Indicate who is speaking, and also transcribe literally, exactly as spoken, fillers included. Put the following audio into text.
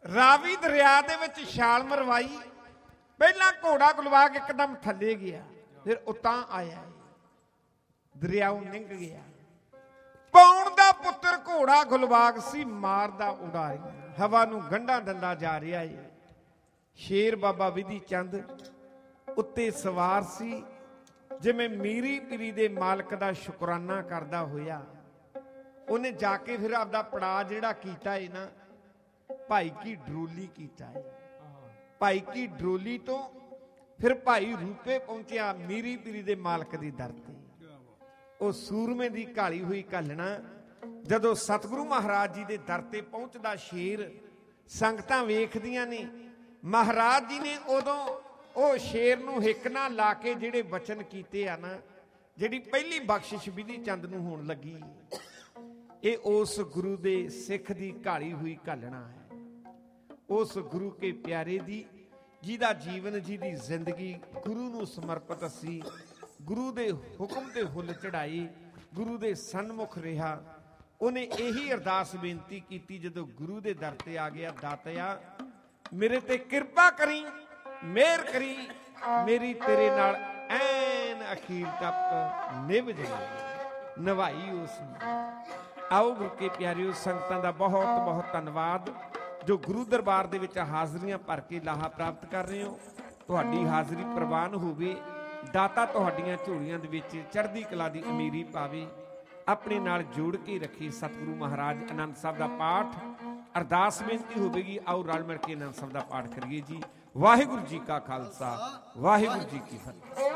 Speaker 1: ਰਾਵੀ ਦਰਿਆ ਦੇ ਵਿੱਚ ਛਾਲ ਮਰਵਾਈ। ਪਹਿਲਾਂ ਘੋੜਾ ਗੁਲਬਾਗ ਇੱਕਦਮ ਥੱਲੇ ਗਿਆ, ਫਿਰ ਉਤਾਂ ਆਇਆ, ਦਰਿਆਓ ਨਿੰਗ ਗਿਆ। ਪੌਣ ਦਾ ਪੁੱਤਰ ਘੋੜਾ ਗੁਲਬਾਗ ਸੀ, ਮਾਰਦਾ ਉਡਾਰੀ, ਹਵਾ ਨੂੰ ਗੰਢਾਂ ਦਿੰਦਾ ਜਾ ਰਿਹਾ ਏ। ਸ਼ੇਰ ਬਾਬਾ ਵਿਧੀ ਚੰਦ ਉੱਤੇ ਸਵਾਰ ਸੀ, ਜਿਵੇਂ ਮੀਰੀ ਪੀਰੀ ਦੇ ਮਾਲਕ ਦਾ ਸ਼ੁਕਰਾਨਾ ਕਰਦਾ ਹੋਇਆ ਉਹਨੇ ਜਾ ਕੇ ਫਿਰ ਆਪਦਾ ਪੜਾ ਜਿਹੜਾ ਕੀਤਾ ਏ ਨਾ, ਭਾਈ ਕੀ ਡਰੋਲੀ ਕੀਤਾ ਏ। ਭਾਈ ਕੀ ਡਰੋਲੀ ਤੋਂ ਫਿਰ ਭਾਈ ਰੂਪੇ ਪਹੁੰਚਿਆ ਮੀਰੀ ਪੀਰੀ ਦੇ ਮਾਲਕ ਦੀ ਦਰ ਤੇ। ਉਹ ਸੂਰਮੇ ਦੀ ਘਾਲੀ ਹੋਈ ਘਾਲਣਾ ਜਦੋਂ ਸਤਿਗੁਰੂ ਮਹਾਰਾਜ ਜੀ ਦੇ ਦਰ ਤੇ ਪਹੁੰਚਦਾ ਸ਼ੇਰ, ਸੰਗਤਾਂ ਵੇਖਦੀਆਂ ਨੇ। ਮਹਾਰਾਜ ਜੀ ਨੇ ਉਦੋਂ ਉਹ ਸ਼ੇਰ ਨੂੰ ਹਿੱਕ ਨਾ ਲਾ ਕੇ ਜਿਹੜੇ ਵਚਨ ਕੀਤੇ ਆ ਨਾ, ਜਿਹੜੀ ਪਹਿਲੀ ਬਖਸ਼ਿਸ਼ ਵਿਧੀ ਚੰਦ ਨੂੰ ਹੋਣ ਲੱਗੀ, ਇਹ ਉਸ ਗੁਰੂ ਦੇ ਸਿੱਖ ਦੀ ਘਾਲੀ ਹੋਈ ਘਾਲਣਾ ਹੈ। ਉਸ ਗੁਰੂ ਕੇ ਪਿਆਰੇ ਦੀ, ਜਿਹਦਾ ਜੀਵਨ, ਜਿਹਦੀ ਜ਼ਿੰਦਗੀ ਗੁਰੂ ਨੂੰ ਸਮਰਪਿਤ ਸੀ, ਗੁਰੂ ਦੇ ਹੁਕਮ ਤੇ ਹੁੱਲ ਚੜਾਈ, ਗੁਰੂ ਦੇ ਸਨਮੁਖ ਰਿਹਾ। ਉਹਨੇ ਇਹੀ ਅਰਦਾਸ ਬੇਨਤੀ ਕੀਤੀ ਜਦੋਂ ਗੁਰੂ ਦੇ ਦਰ ਤੇ ਆ ਗਿਆ, ਦਾਤਿਆ ਮੇਰੇ ਤੇ ਕਿਰਪਾ ਕਰੀ, ਮਿਹਰ ਕਰੀ, ਮੇਰੀ ਤੇਰੇ ਨਾਲ ਐਨ ਅਖੀਰ ਤੱਕ ਨਿਭ ਜਾਏ। ਨਵਾਈ ਉਸ ਨੂੰ। ਆਓ ਗੁਰੂ ਕੇ ਪਿਆਰਿਓ, ਸੰਗਤਾਂ ਦਾ ਬਹੁਤ ਬਹੁਤ ਧੰਨਵਾਦ ਜੋ ਗੁਰੂ ਦਰਬਾਰ ਦੇ ਵਿੱਚ ਹਾਜ਼ਰੀਆਂ ਭਰ ਕੇ ਲਾਹਾ ਪ੍ਰਾਪਤ ਕਰ ਰਹੇ ਹੋ। ਤੁਹਾਡੀ ਹਾਜ਼ਰੀ ਪ੍ਰਵਾਨ ਹੋਵੇ, ਦਾਤਾ ਤੁਹਾਡੀਆਂ ਝੋਲੀਆਂ ਦੇ ਵਿੱਚ ਚੜ੍ਹਦੀ ਕਲਾ ਦੀ ਅਮੀਰੀ ਪਾਵੇ, ਆਪਣੇ ਨਾਲ ਜੋੜ ਕੇ ਰੱਖੇ। ਸਤਿਗੁਰੂ ਮਹਾਰਾਜ ਆਨੰਦ ਸਾਹਿਬ ਦਾ ਪਾਠ ਅਰਦਾਸ ਬੇਨਤੀ ਹੋਵੇਗੀ। ਆਓ ਰਲ ਮਿਲ ਕੇ ਆਨੰਦ ਸਾਹਿਬ ਦਾ ਪਾਠ ਕਰੀਏ ਜੀ। ਵਾਹਿਗੁਰੂ ਜੀ ਕਾ ਖਾਲਸਾ, ਵਾਹਿਗੁਰੂ ਜੀ ਕੀ ਫਤਿਹ।